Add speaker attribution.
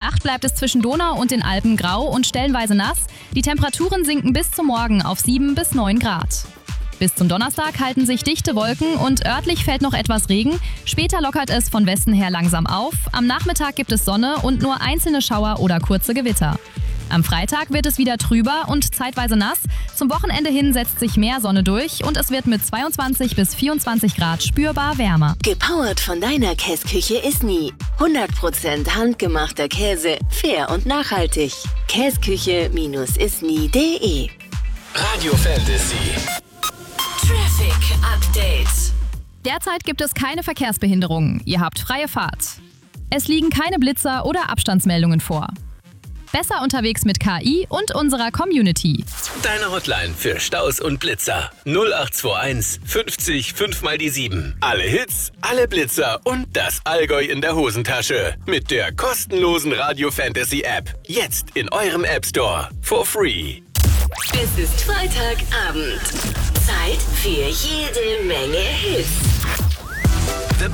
Speaker 1: Nacht bleibt es zwischen Donau und den Alpen grau und stellenweise nass. Die Temperaturen sinken bis zum Morgen auf 7 bis 9 Grad. Bis zum Donnerstag halten sich dichte Wolken und örtlich fällt noch etwas Regen. Später lockert es von Westen her langsam auf. Am Nachmittag gibt es Sonne und nur einzelne Schauer oder kurze Gewitter. Am Freitag wird es wieder trüber und zeitweise nass. Zum Wochenende hin setzt sich mehr Sonne durch und es wird mit 22 bis 24 Grad spürbar wärmer.
Speaker 2: Gepowert von deiner Käsküche Isny. 100% handgemachter Käse, fair und nachhaltig. Käsküche-isny.de.
Speaker 3: Radio Fantasy.
Speaker 2: Traffic Update.
Speaker 1: Derzeit gibt es keine Verkehrsbehinderungen. Ihr habt freie Fahrt. Es liegen keine Blitzer oder Abstandsmeldungen vor. Besser unterwegs mit KI und unserer Community.
Speaker 3: Deine Hotline für Staus und Blitzer. 0821 50 5 mal die 7. Alle Hits, alle Blitzer und das Allgäu in der Hosentasche. Mit der kostenlosen Radio Fantasy App. Jetzt in eurem App Store. For free.
Speaker 2: Es ist Freitagabend. Zeit für jede Menge Hits.